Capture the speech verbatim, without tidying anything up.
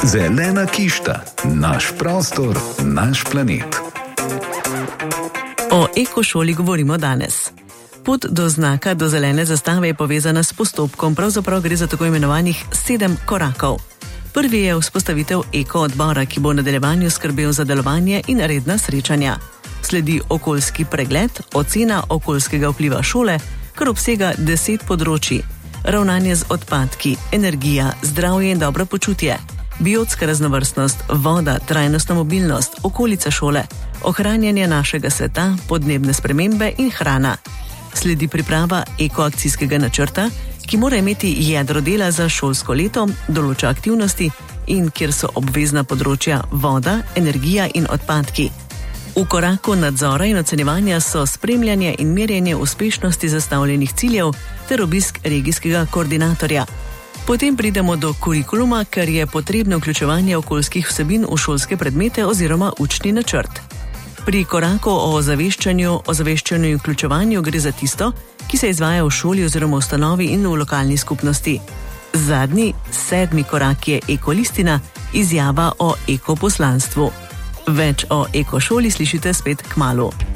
Zelena kišta, naš prostor, naš planet. O ekošoli govorimo danes. Pot do znaka, do zelene zastave je povezana s postopkom, pravzaprav gre za tako imenovanih sedem korakov. Prvi je vzpostavitev eko-odbora, ki bo v nadaljevanju skrbel za delovanje in redna srečanja. Sledi okoljski pregled, ocena okoljskega vpliva šole, kar obsega deset področji. Ravnanje z odpadki, energija, zdravje in dobro počutje, biotska raznovrstnost, voda, trajnostna mobilnost, okolica šole, ohranjanje našega sveta, podnebne spremembe in hrana. Sledi priprava ekoakcijskega načrta, ki mora imeti jedro dela za šolsko leto, določa aktivnosti in kjer so obvezna področja voda, energija in odpadki. V koraku nadzora in ocenjevanja so spremljanje in merjenje uspešnosti zastavljenih ciljev ter obisk regijskega koordinatorja. Potem pridemo do kurikuluma, ker je potrebno vključevanje okoljskih vsebin v šolske predmete oziroma učni načrt. Pri koraku o ozaveščanju, ozaveščanju in vključevanju gre za tisto, ki se izvaja v šoli oziroma ustanovi in v lokalni skupnosti. Zadnji, sedmi korak je ekolistina, izjava o ekoposlanstvu. Več o ekošoli slišite spet kmalu.